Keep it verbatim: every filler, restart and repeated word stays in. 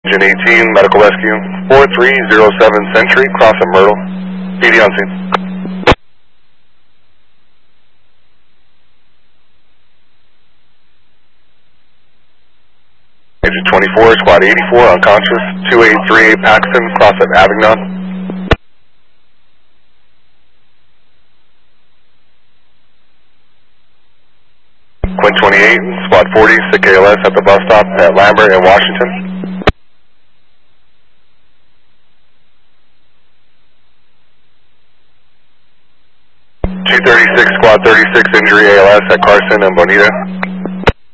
Engine eighteen, medical rescue, four three zero seven Century, cross at Myrtle. P D on scene. Engine twenty-four, squad eighty-four, unconscious, two eight three eight Paxton, cross at Avignon. Quinn twenty-eight, squad forty, sick A L S at the bus stop at Lambert and Washington. two thirty-six, squad thirty-six, injury A L S at Carson and Bonita.